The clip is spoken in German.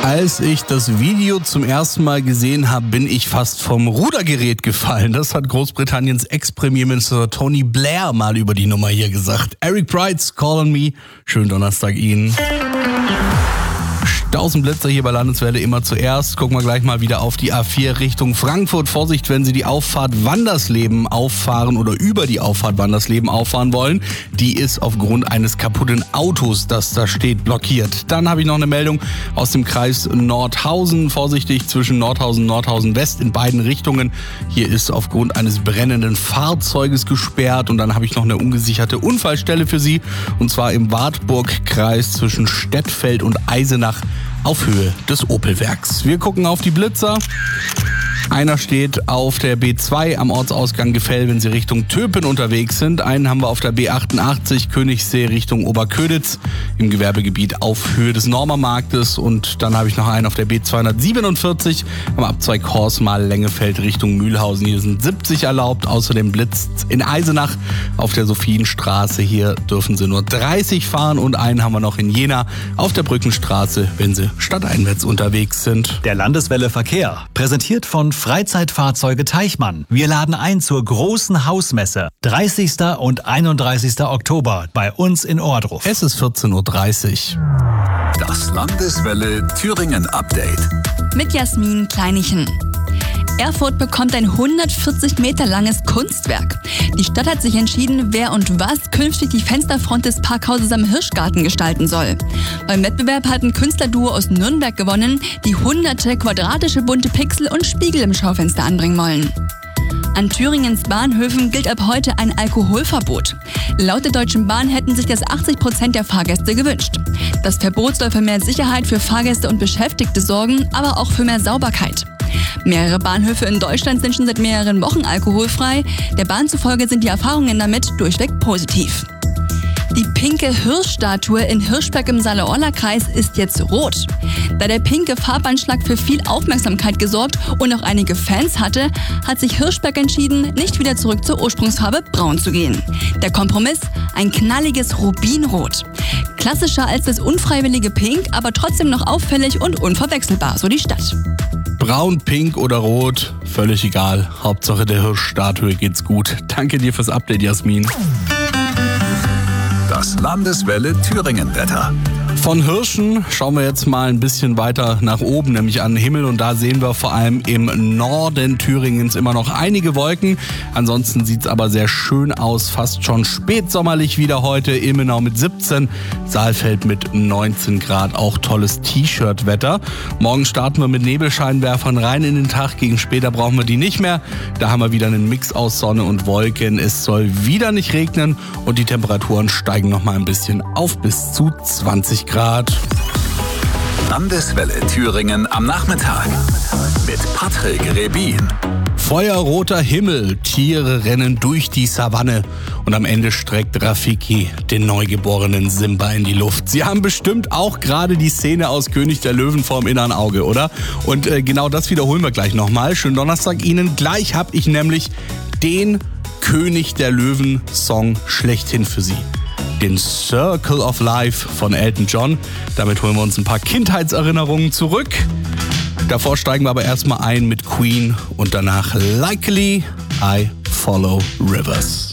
Als ich das Video zum ersten Mal gesehen habe, bin ich fast vom Rudergerät gefallen. Das hat Großbritanniens Ex-Premierminister Tony Blair mal über die Nummer hier gesagt. Eric Pride's Call on Me. Schönen Donnerstag Ihnen. 1000 Blitzer hier bei Landeswelle immer zuerst. Gucken wir gleich mal wieder auf die A4 Richtung Frankfurt. Vorsicht, wenn Sie die Auffahrt Wandersleben auffahren oder über die Auffahrt Wandersleben auffahren wollen. Die ist aufgrund eines kaputten Autos, das da steht, blockiert. Dann habe ich noch eine Meldung aus dem Kreis Nordhausen. Vorsichtig zwischen Nordhausen und Nordhausen West in beiden Richtungen. Hier ist aufgrund eines brennenden Fahrzeuges gesperrt. Und dann habe ich noch eine ungesicherte Unfallstelle für Sie. Und zwar im Wartburg-Kreis zwischen Stettfeld und Eisenach auf Höhe des Opelwerks. Wir gucken auf die Blitzer. Einer steht auf der B2 am Ortsausgang Gefell, wenn Sie Richtung Töpen unterwegs sind. Einen haben wir auf der B88 Königssee Richtung Oberköditz im Gewerbegebiet auf Höhe des Normermarktes. Und dann habe ich noch einen auf der B247 am Abzweig Horsmal-Lengefeld Richtung Mühlhausen. Hier sind 70 erlaubt. Außerdem blitzt in Eisenach auf der Sophienstraße. Hier dürfen Sie nur 30 fahren. Und einen haben wir noch in Jena auf der Brückenstraße, wenn Sie stadteinwärts unterwegs sind. Der Landeswelle Verkehr, präsentiert von Freizeitfahrzeuge Teichmann. Wir laden ein zur großen Hausmesse. 30. und 31. Oktober bei uns in Ohrdruf. Es ist 14.30 Uhr. Das Landeswelle Thüringen Update. Mit Jasmin Kleinichen. Erfurt bekommt ein 140 Meter langes Kunstwerk. Die Stadt hat sich entschieden, wer und was künftig die Fensterfront des Parkhauses am Hirschgarten gestalten soll. Beim Wettbewerb hat ein Künstlerduo aus Nürnberg gewonnen, die hunderte quadratische bunte Pixel und Spiegel im Schaufenster anbringen wollen. An Thüringens Bahnhöfen gilt ab heute ein Alkoholverbot. Laut der Deutschen Bahn hätten sich das 80% der Fahrgäste gewünscht. Das Verbot soll für mehr Sicherheit für Fahrgäste und Beschäftigte sorgen, aber auch für mehr Sauberkeit. Mehrere Bahnhöfe in Deutschland sind schon seit mehreren Wochen alkoholfrei. Der Bahn zufolge sind die Erfahrungen damit durchweg positiv. Die pinke Hirschstatue in Hirschberg im Saale-Orla-Kreis ist jetzt rot. Da der pinke Farbanschlag für viel Aufmerksamkeit gesorgt und auch einige Fans hatte, hat sich Hirschberg entschieden, nicht wieder zurück zur Ursprungsfarbe braun zu gehen. Der Kompromiss? Ein knalliges Rubinrot. Klassischer als das unfreiwillige Pink, aber trotzdem noch auffällig und unverwechselbar, so die Stadt. Braun, pink oder rot, völlig egal. Hauptsache der Hirschstatue geht's gut. Danke dir fürs Update, Jasmin. Das Landeswelle Thüringen Wetter. Von Hirschen schauen wir jetzt mal ein bisschen weiter nach oben, nämlich an den Himmel. Und da sehen wir vor allem im Norden Thüringens immer noch einige Wolken. Ansonsten sieht's aber sehr schön aus, fast schon spätsommerlich wieder heute. Ilmenau mit 17, Saalfeld mit 19 Grad, auch tolles T-Shirt-Wetter. Morgen starten wir mit Nebelscheinwerfern rein in den Tag. Gegen später brauchen wir die nicht mehr. Da haben wir wieder einen Mix aus Sonne und Wolken. Es soll wieder nicht regnen und die Temperaturen steigen noch mal ein bisschen auf bis zu 20 Grad. Landeswelle Thüringen am Nachmittag mit Patrick Rebin. Feuerroter Himmel, Tiere rennen durch die Savanne und am Ende streckt Rafiki den neugeborenen Simba in die Luft. Sie haben bestimmt auch gerade die Szene aus König der Löwen vorm inneren Auge, oder? Und genau das wiederholen wir gleich nochmal. Schönen Donnerstag Ihnen. Gleich habe ich nämlich den König der Löwen Song schlechthin für Sie. Den Circle of Life von Elton John. Damit holen wir uns ein paar Kindheitserinnerungen zurück. Davor steigen wir aber erstmal ein mit Queen und danach Likely I Follow Rivers.